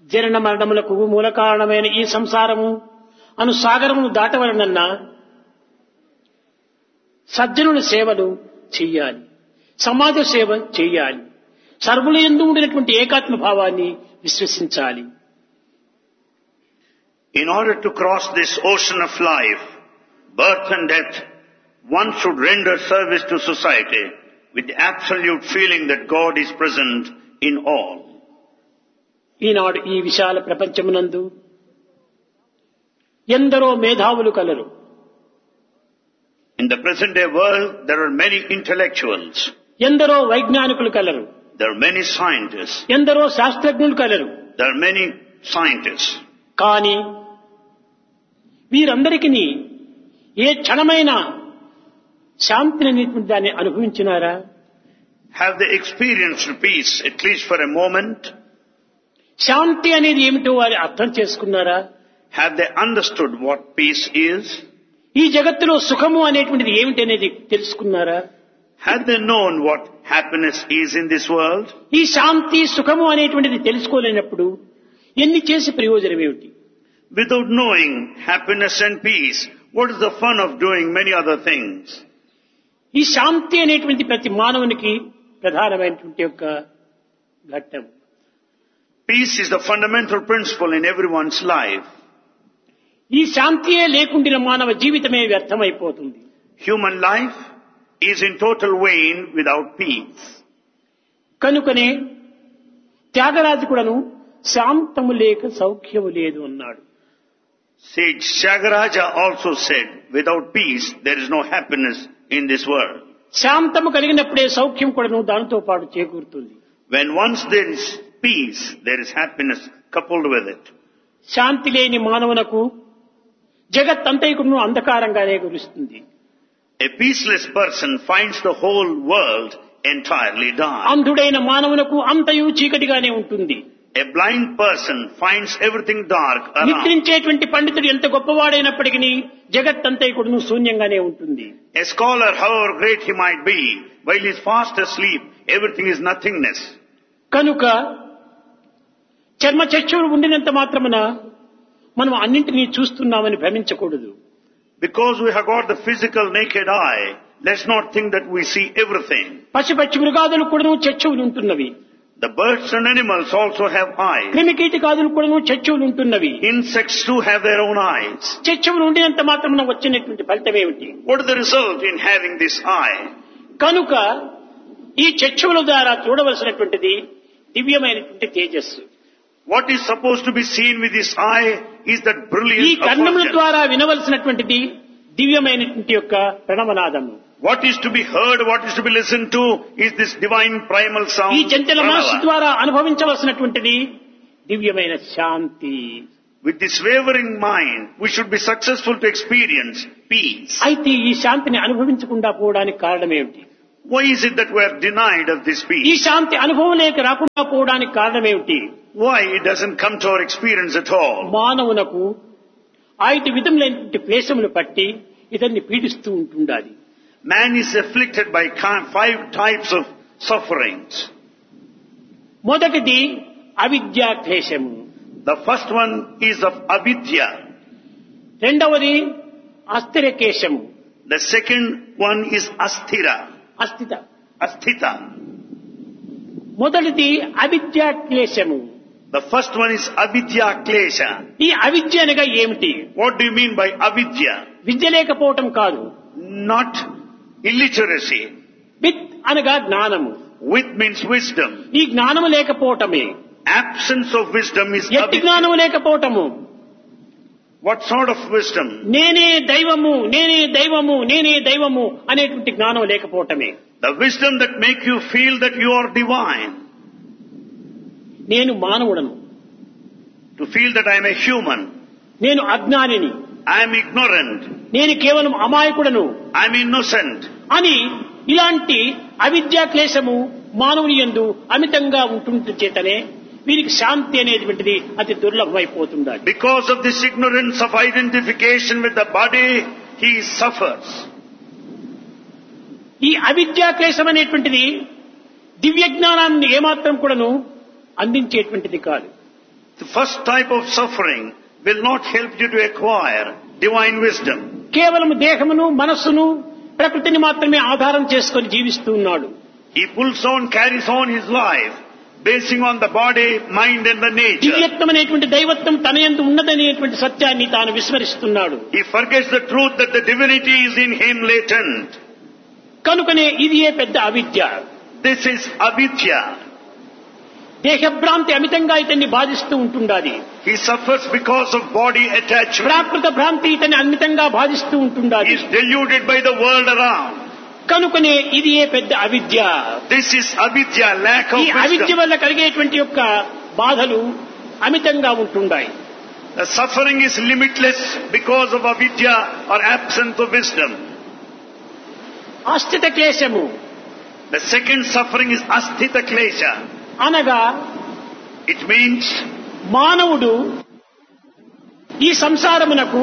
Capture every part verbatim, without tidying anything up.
జనన మరణములకు మూల కారణమైన ఈ సంసారము అను సాగరమును దాటవలనన్నా సజ్జనుల సేవలు చెయ్యాలి, సమాజ సేవ చెయ్యాలి, సర్వుల యందు ఉండినటువంటి ఏకాత్మ భావాన్ని విశ్వసించాలి. In order to cross this ocean of life, birth and death, one should render service to society with the absolute feeling that God is present in all. ఈనాడు ఈ విశాల ప్రపంచమునందు ఎందరో మేధావులు colour. In the present day world, there are many intellectuals. ఎందరో వైజ్ఞానికులు colour. There are many scientists. ఎందరో శాస్త్రజ్ఞులు colour. There are many scientists. కానీ వీరందరికీ ఏ క్షణమైన శాంతిని అనేటువంటి దాన్ని అనుభవించినారా? Have they experienced peace at least for a moment? శాంతి అనేది ఏమిటో వారు అర్థం చేసుకున్నారా? Have they understood what peace is? ఈ జగత్తులో సుఖము అనేటువంటిది ఏమిటి అనేది తెలుసుకున్నారా? Have they known what happiness is in this world? ఈ శాంతి సుఖము అనేటువంటిది తెలుసుకోలేనప్పుడు ఎన్ని చేసి ప్రయోజనం ఏమిటి? Without knowing happiness and peace, what is the fun of doing many other things? ఈ శాంతి అనేటువంటి ప్రతి మానవునికి ప్రధానమైనటువంటి యొక్క ఘట్టం. Peace is the fundamental principle in everyone's life. ఈ శాంతియే లేకుండిన మానవ జీవితమే వ్యర్థమైపోతుంది. Human life is in total vain without peace. కనుకనే త్యాగరాజు కూడాను శాంతము లేక సౌఖ్యము లేదు అన్నాడు. Sage Tyagaraja also said, without peace there is no happiness in this world. శాంతము కలిగినప్పుడే సౌఖ్యం కూడాను దానితో పాటు చేకూరుతుంది. When once there is peace, there is happiness coupled with it. శాంతి లేని మానవునకు జగత్తంతైకును అంధకారంగానే కురుస్తుంది. A peaceless person finds the whole world entirely dark. అంధుడైన మానవునకు అంతయు చీకటిగానే ఉంటుంది. A blind person finds everything dark around. నిద్రించేటువంటి పండితుడు ఎంత గొప్పవాడైనప్పటికీ జగత్తంతైకును శూన్యంగానే ఉంటుంది. A scholar, however great he might be, while he is fast asleep, everything is nothingness. కనుక చర్మ చక్షువులు ఉండినంత మాత్రమున మనం అన్నింటినీ చూస్తున్నామని భ్రమించకూడదు. Because we have got the physical naked eye, let's not think that we see everything. పశుపక్షి మృగాదులు కూడాను చక్షువులు ఉంటున్నవి. The birds and animals also have eyes. క్రిమికీటకాదులు కూడాను చక్షువులు ఉంటున్నవి. Insects too have their own eyes. చక్షువులు ఉండినంత మాత్రమున వచ్చినటువంటి ఫలితం ఏమిటి? What is the result in having this eye? కనుక ఈ చక్షువుల ద్వారా చూడవలసినటువంటిది దివ్యమైనటువంటి తేజస్సు. What is supposed to be seen with this eye is that ఈ brilliant కర్ణముల effulgence. ద్వారా వినవలసినటువంటిది దివ్యమైనటువంటి యొక్క ప్రణవనాదము. What is to be heard, what is to be listened to is this divine primal sound. ఈ చంచల మనస్సు Pranava. ద్వారా అనుభవించవలసినటువంటిది దివ్యమైన శాంతి. With this wavering mind, we should be successful to experience peace. అయితే ఈ శాంతిని అనుభవించకుండా పోవడానికి కారణం ఏమిటి? Why is it that we are denied of this ఈ peace? శాంతి అనుభవం లేక రాకుండా పోవడానికి కారణం ఏమిటి? Why it doesn't come to our experience at all? మానవునకు ఐదు విధములైనటువంటి క్లేశములు పట్టి ఇతన్ని పీడిస్తూ ఉంటుండాలి. Man is afflicted by ki- five types of sufferings. మొదటిది అవిద్యా క్లేశము, The first one is of avidya. రెండవది అస్థిర కేశము, The second one is asthira, అస్థిత. asthita. మొదటిది అవిద్యా క్లేశము. The first one is avidya klesha. ఈ అవిద్య అనగా ఏమిటి? What do you mean by avidya? విద్య లేకపోవటం కాదు. Not illiteracy. విత్ అనగా జ్ఞానము. With means wisdom. ఈ జ్ఞానము లేకపోవటమే. Absence of wisdom is ఎట్టి avidya. జ్ఞానము లేకపోవటము. What sort of wisdom? నేనే దైవము, నేనే దైవము, నేనే దైవము అనేటువంటి జ్ఞానం లేకపోవటమే. The wisdom that make you feel that you are divine. నేను మానవుడను, To feel that I am a human. నేను అజ్ఞానిని, I am ignorant. నేను కేవలం అమాయకుడను I am innocent. అని ఇలాంటి అవిద్యా క్లేశము మానవుని యందు అమితంగా ఉంటుంట చేతనే వీరికి శాంతి అనేటువంటిది అతి దుర్లభమైపోతుండాలి. Because of this ignorance of identification with the body, he suffers. ఈ అవిద్యా క్లేశం అనేటువంటిది దివ్య జ్ఞానాన్ని ఏమాత్రం కూడాను అందించేటువంటిది కాదు. The first type of suffering will not help you to acquire divine wisdom. కేవలం దేహమును మనస్సును ప్రకృతిని మాత్రమే ఆధారం చేసుకొని జీవిస్తూ ఉన్నాడు. He pulls on, carries on his life, basing on the body, mind and the nature. దివ్యత్వమైనటువంటి దైవత్వం తన యందు ఉన్నదనేటువంటి సత్యాన్ని తాను విస్మరిస్తున్నాడు. He forgets the truth that the divinity is in him latent. కనుకనే ఇదియే పెద్ద అవిద్య. This is avidya. దేహభ్రాంతి అమితంగా ఇతన్ని బాధిస్తూ ఉంటుండాలి. He suffers because of body attachment. ప్రాకృత భ్రాంతి ఇతన్ని అమితంగా బాధిస్తూ ఉంటుండాలి. He is deluded by the world around. కనుకనే ఇదియే పెద్ద అవిద్య. This is avidya, lack of ఈ అవిద్య wisdom. వల్ల కలిగేటువంటి యొక్క బాధలు అమితంగా ఉంటుండాయి. The suffering is limitless because of avidya or absence of wisdom. ఆస్థిత క్లేశము The second suffering is asthita klesha. అనగా It means మానవుడు ఈ సంసారమునకు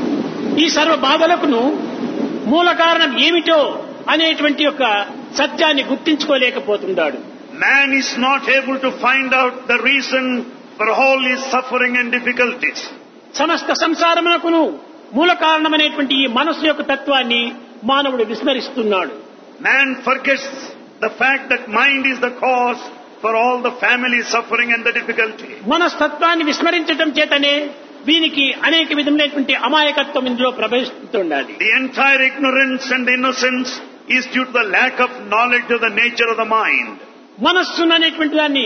ఈ సర్వ బాధలకును మూల కారణం ఏమిటో అనేటువంటి యొక్క సత్యాన్ని గుర్తించుకోలేకపోతున్నాడు. man is not able to find out the reason for all his suffering and difficulties. సమస్త సంసారమునకును మూల కారణమైనటువంటి ఈ మనస్సు యొక్క తత్వాన్ని మానవుడు విస్మరిస్తున్నాడు. Man forgets the fact that mind is the cause for all the family suffering and the difficulty. మనస్తత్వాన్ని విస్మరించడం చేతనే వీనికి అనేక విధములైనటువంటి అమాయకత్వం ఇందులో ప్రవేశిస్తుండాలి. The entire ignorance and innocence is due to the lack of knowledge of the nature of the mind. మనస్సును అనేటువంటి దాన్ని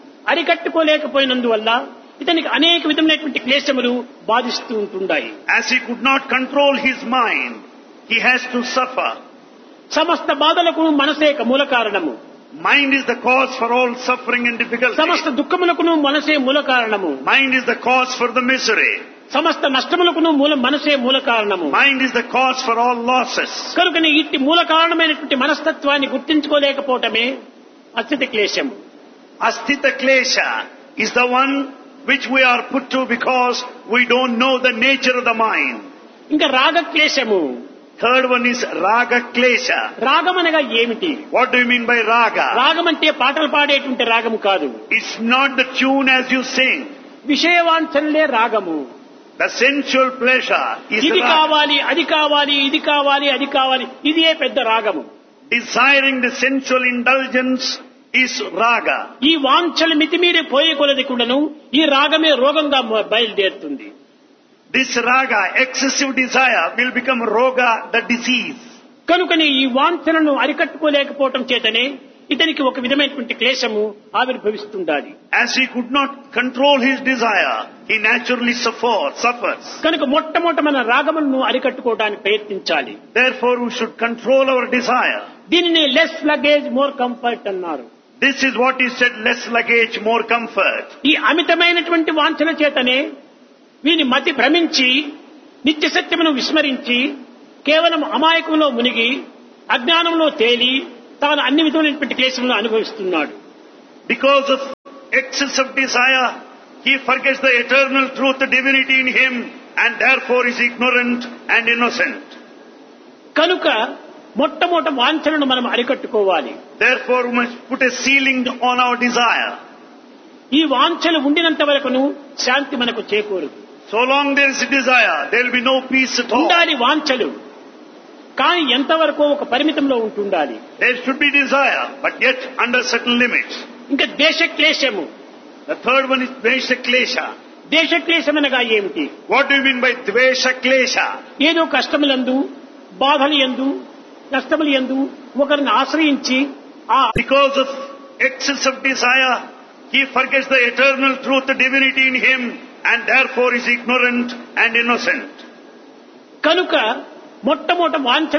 అరికట్టుకోలేకపోయినందువల్ల ఇతనికి అనేక విధములైనటువంటి క్లేశములు బాధిస్తూ ఉంటుండాయి. As he could not control his mind, he has to suffer. సమస్త బాధలకు మనసే మూల కారణము. Mind is the cause for all suffering and difficulty. సమస్త దుఃఖములకును మనసే మూల కారణము. Mind is the cause for the misery. సమస్త నష్టములకును మూల మనసే మూల కారణము. Mind is the cause for all losses. కనుకనే ఇట్టి మూల కారణమైనటువంటి మనస్తత్వాన్ని గుర్తించుకోలేకపోవటమే అస్థిత క్లేశము. Asthita klesha is the one which we are put to because we don't know the nature of the mind. ఇంకా రాగ క్లేశము. Third one is raga klesha. రాగం అనగా ఏమిటి? What do you mean by raga? రాగం అంటే పాటలు పాడేటువంటి రాగము కాదు. It's not the tune as you sing. విషయవాంఛనలే రాగము. The sensual pleasure is ఇది raga. కావాలి, అది కావాలి, ఇది కావాలి, అది కావాలి, ఇదే పెద్ద రాగము. Desiring the sensual indulgence is raga. ఈ వాంఛలు మితిమీరి పోయే కొలది కూడాను ఈ రాగమే రోగంగా బయలుదేరుతుంది. This raga, excessive desire, will become roga, the disease. కనుకనే ఈ వాంఛలను అరికట్టుకోలేకపోవటం చేతనే ఇతనికి ఒక విధమైనటువంటి క్లేశము ఆవిర్భవిస్తుండాలి. As he could not control his desire, he naturally suffer, suffers. కనుక మొట్టమొదట మన రాగములను అరికట్టుకోవడానికి ప్రయత్నించాలి. Therefore, we should control our desire. దీనిని లెస్ లగేజ్ మోర్ కంఫర్ట్ అన్నారు. This is what he said, less luggage, more comfort. ఈ అమితమైనటువంటి వాంఛన చేతనే వీని మతి భ్రమించి నిత్య సత్యమును విస్మరించి కేవలం అమాయకంలో మునిగి అజ్ఞానంలో తేలి తాను అన్ని విధమైనటువంటి క్లేశములను అనుభవిస్తున్నాడు. Because of excess of desire, he forgets the eternal truth, the divinity in him, and therefore is ignorant and innocent. కనుక మొట్టమొదట వాంఛనను మనం అరికట్టుకోవాలి. Therefore, we must put a ceiling on our desire. ఈ వాంఛలు ఉండినంత వరకును శాంతి మనకు చేకూరదు. So long there is a desire, there will be no peace at all. ఉండాలి వాంఛలు, కానీ ఎంతవరకు ఒక పరిమితంలో ఉంటుండాలి. There should be desire, but yet under certain limits. ఇంకా దేశ క్లేశము. The third one is dvesha klesha. దేశ క్లేశం అనగా ఏమిటి? What do you mean by dvesha klesha? ఏదో కష్టములందు, బాధలు యందు, కష్టములు యందు ఒకరిని ఆశ్రయించి ఆ Because of excess of desire, he forgets the eternal truth, the divinity in him, and therefore is ignorant and innocent. కనుక మొట్టమొదట వాంఛ